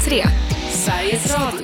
P3, Sveriges Radio.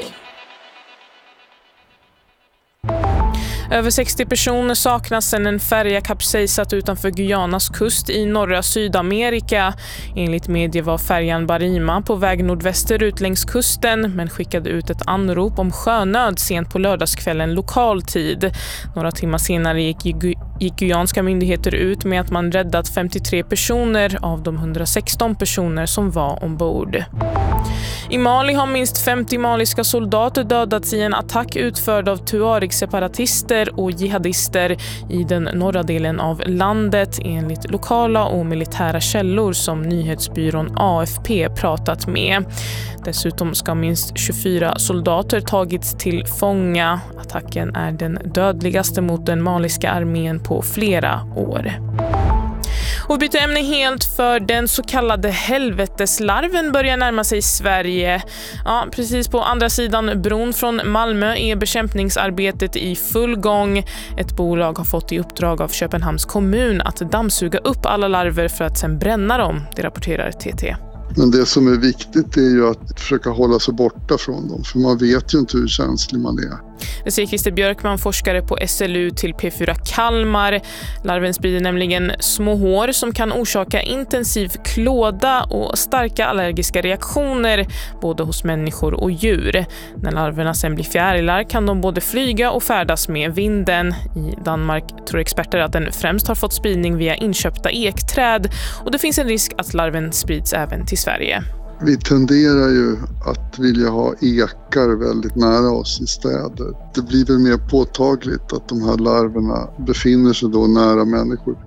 Över 60 personer saknas sedan en färja kapsejsat utanför Guyanas kust i norra Sydamerika. Enligt media var färjan Barima på väg nordvästerut längs kusten men skickade ut ett anrop om sjönöd sent på lördagskvällen lokal tid. Några timmar senare gick guyanska myndigheter ut med att man räddat 53 personer av de 116 personer som var ombord. I Mali har minst 50 maliska soldater dödats i en attack utförd av Tuareg-separatister och jihadister i den norra delen av landet enligt lokala och militära källor som nyhetsbyrån AFP pratat med. Dessutom ska minst 24 soldater tagits till fånga. Attacken är den dödligaste mot den maliska armén på flera år. Och byter ämne helt, för den så kallade helveteslarven börjar närma sig Sverige. Ja, precis på andra sidan bron från Malmö är bekämpningsarbetet i full gång. Ett bolag har fått i uppdrag av Köpenhamns kommun att dammsuga upp alla larver för att sedan bränna dem, det rapporterar TT. Men det som är viktigt är ju att försöka hålla sig borta från dem, för man vet ju inte hur känslig man är. Det säger Christer Björkman, forskare på SLU till P4 Kalmar. Larven sprider nämligen små hår som kan orsaka intensiv klåda och starka allergiska reaktioner både hos människor och djur. När larverna sen blir fjärilar kan de både flyga och färdas med vinden. I Danmark tror experter att den främst har fått spridning via inköpta ekträd och det finns en risk att larven sprids även till Sverige. Vi tenderar ju att vilja ha ekar väldigt nära oss i städer. Det blir väl mer påtagligt att de här larverna befinner sig då nära människor.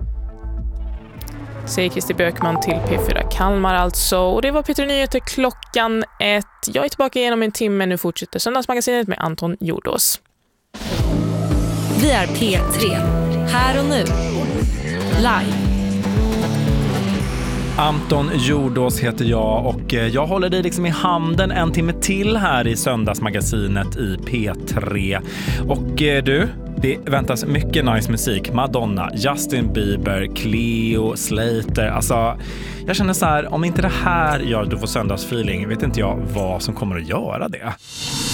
Säger Christer Björkman till P4 Kalmar alltså. Och det var P3 Nyheter 1:00. Jag är tillbaka igenom en timme. Nu fortsätter Söndagsmagasinet med Anton Jordås. Vi är P3, här och nu, live. Anton Jordås heter jag och jag håller dig liksom i handen en timme till här i Söndagsmagasinet i P3. Och du, det väntas mycket nice musik. Madonna, Justin Bieber, Cleo, Slater. Alltså, jag känner så här, om inte det här gör att du får söndagsfeeling, vet inte jag vad som kommer att göra det.